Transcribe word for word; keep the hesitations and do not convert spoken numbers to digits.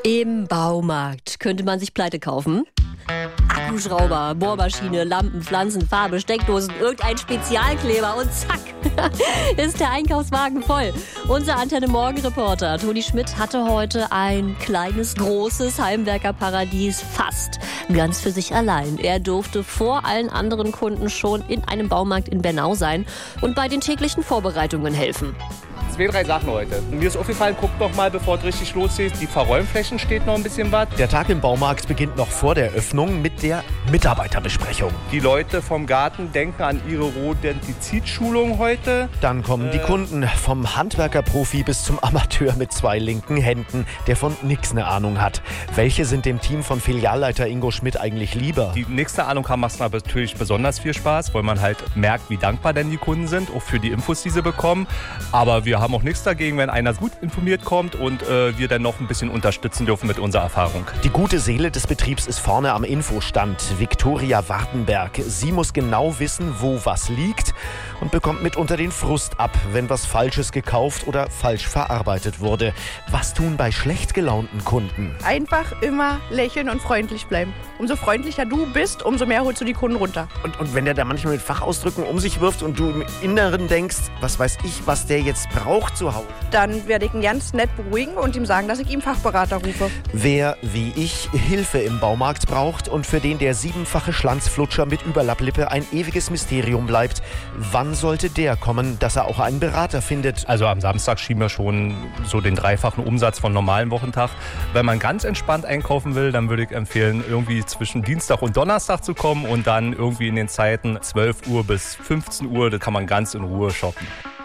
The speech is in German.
Im Baumarkt könnte man sich Pleite kaufen. Akkuschrauber, Bohrmaschine, Lampen, Pflanzen, Farbe, Steckdosen, irgendein Spezialkleber und zack, ist der Einkaufswagen voll. Unser Antenne Morgen Reporter Toni Schmidt hatte heute ein kleines, großes Heimwerkerparadies fast ganz für sich allein. Er durfte vor allen anderen Kunden schon in einem Baumarkt in Bernau sein und bei den täglichen Vorbereitungen helfen. Zwei, drei Sachen heute. Mir ist aufgefallen, guckt noch mal, bevor es richtig losgeht, die Verräumflächen steht noch ein bisschen was. Der Tag im Baumarkt beginnt noch vor der Öffnung mit der Mitarbeiterbesprechung. Die Leute vom Garten denken an ihre Rodentizidschulung heute. Dann kommen die Kunden, vom Handwerkerprofi bis zum Amateur mit zwei linken Händen, der von nix eine Ahnung hat. Welche sind dem Team von Filialleiter Ingo Schmidt eigentlich lieber? Die nächste Ahnung haben, macht natürlich besonders viel Spaß, weil man halt merkt, wie dankbar denn die Kunden sind, auch für die Infos, die sie bekommen. Aber wir haben auch nichts dagegen, wenn einer gut informiert kommt und äh, wir dann noch ein bisschen unterstützen dürfen mit unserer Erfahrung. Die gute Seele des Betriebs ist vorne am Infostand. Viktoria Wartenberg. Sie muss genau wissen, wo was liegt und bekommt mitunter den Frust ab, wenn was Falsches gekauft oder falsch verarbeitet wurde. Was tun bei schlecht gelaunten Kunden? Einfach immer lächeln und freundlich bleiben. Umso freundlicher du bist, umso mehr holst du die Kunden runter. Und, und wenn der da manchmal mit Fachausdrücken um sich wirft und du im Inneren denkst, was weiß ich, was der jetzt braucht zu Hause, dann werde ich ihn ganz nett beruhigen und ihm sagen, dass ich ihm Fachberater rufe. Wer, wie ich, Hilfe im Baumarkt braucht und für den der siebenfache Schlanzflutscher mit Überlapplippe ein ewiges Mysterium bleibt, wann sollte der kommen, dass er auch einen Berater findet? Also am Samstag schieben wir schon so den dreifachen Umsatz von normalen Wochentag. Wenn man ganz entspannt einkaufen will, dann würde ich empfehlen, irgendwie zwischen Dienstag und Donnerstag zu kommen und dann irgendwie in den Zeiten zwölf Uhr bis fünfzehn Uhr, da kann man ganz in Ruhe shoppen.